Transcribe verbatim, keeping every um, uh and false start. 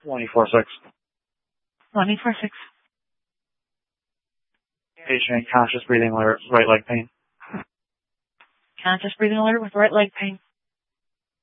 twenty-four six. twenty-four six. Patient conscious breathing alert, right leg pain. Conscious breathing alert with right leg pain.